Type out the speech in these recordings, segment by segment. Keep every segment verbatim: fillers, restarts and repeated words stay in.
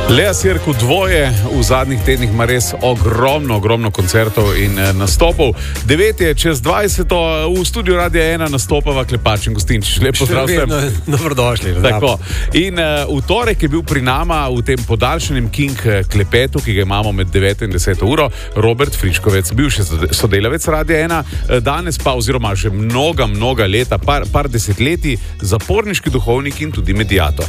Lea Sirku dvoje, v zadnjih tednih ima res ogromno, ogromno koncertov in eh, nastopov. Devet je čez dvajset, v studiu Radia ena nastopava Klepač in Gustinčič. Lep pozdrav vsem. Dobrodošli. Tako. In eh, v torek je bil pri nama v tem podaljšanem King klepetu, ki ga imamo med deveto in deseto uro, Robert Fričkovec, bivši sodelavec Radia ena, danes pa oziroma že mnoga, mnoga leta, par, par desetletij, zaporniški duhovnik in tudi mediator.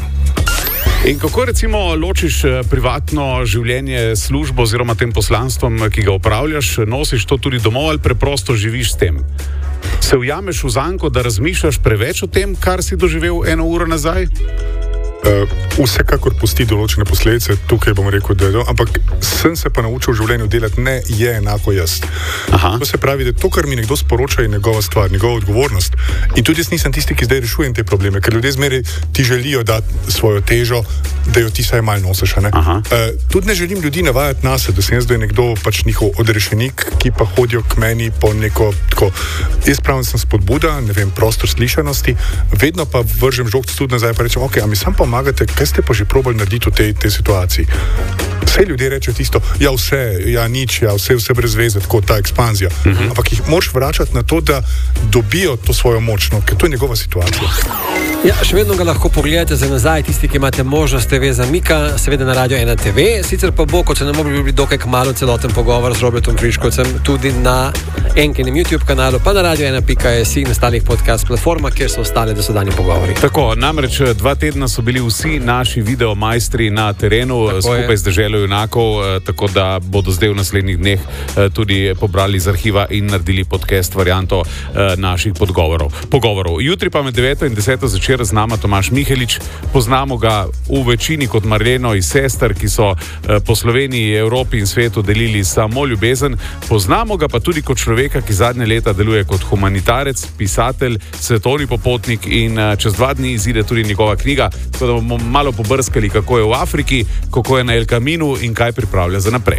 In kako recimo ločiš privatno življenje, službo oziroma tem poslanstvom, ki ga upravljaš, nosiš to tudi domov ali preprosto živiš s tem? Se ujameš v zanko, da razmišljaš preveč o tem, kar si doživel eno uro nazaj? Uh, vsekakor pusti določene posledice, tukaj bom rekel, da je to, ampak sem se pa naučil v življenju delati ne je enako jaz. Aha. To se pravi, da to, kar mi nekdo sporoča, je njegova stvar, njegova odgovornost. In tudi jaz nisem tisti, ki zdaj rešujem te probleme, ker ljudje zmeraj ti želijo dati svojo težo, da jo ti saj malo nosiš. Ne? Uh, tudi ne želim ljudi navajati na se, da sem jaz zdaj nekdo pač njihov odrešenik, ki pa hodijo k meni po neko tako. Jaz pravim, sem spodbuda, ne vem, prostor slišanosti, vedno pa vržem žogc tudi nazaj, pa rečem, ok, a mi sam pa pomagate, kaj ste pa že probali narediti v tej, tej situaciji. Vse ljudje rečejo tisto, ja vse, ja nič, ja vse, vse brez veze, tako ta ekspanzija. Uh-huh. Ampak jih moraš vračati na to, da dobijo to svojo moč, no, ker to je njegova situacija. Ja, še vedno ga lahko pogledate za nazaj, tisti, ki imate možnost te ve zamika, seveda na Radio ena te ve, sicer pa bo, kot se nam bi bilo dokaj kmalu celoten pogovor z Robertom Fričkovcem, tudi na Enkinem YouTube kanalu, pa na radio ena pika es in ostalih podcast platformah, kjer so ostale dosedanje pogovori. Tako, namreč dva tedna so bili vsi naši video majstri na terenu, tako skupaj je z Deželo junakov, tako da bodo zdaj v naslednjih dneh tudi pobrali iz arhiva in naredili podcast varianto naših podgovorov. Pogovorov. Jutri pa med deveto in deseto zvečer z nama Tomaž Mihelič. Poznamo ga v večini kot Marleno iz Sester, ki so po Sloveniji, Evropi in svetu delili samo ljubezen. Poznamo ga pa tudi kot človeka, ki zadnje leta deluje kot humanitarec, pisatelj, svetovni popotnik in čez dva dni izide tudi njegova knjiga, tako da bomo malo pobrskali, kako je v Afriki, kako je na El Caminu in kaj pripravlja za naprej.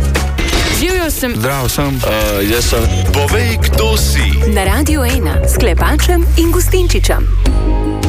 Živjo sem. Zdravo sem. Uh, jaz sem. Povej, kdo si. Na Radio ena s Klepačem in Gustinčičem.